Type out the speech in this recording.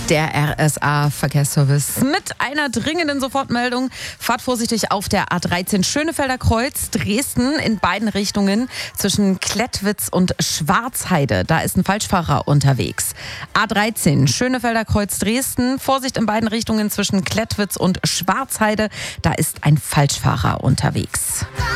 Der RSA-Verkehrsservice mit einer dringenden Sofortmeldung. Fahrt vorsichtig auf der A13 Schönefelder Kreuz, Dresden in beiden Richtungen zwischen Klettwitz und Schwarzheide. Da ist ein Falschfahrer unterwegs. A13 Schönefelder Kreuz, Dresden. Vorsicht in beiden Richtungen zwischen Klettwitz und Schwarzheide. Da ist ein Falschfahrer unterwegs.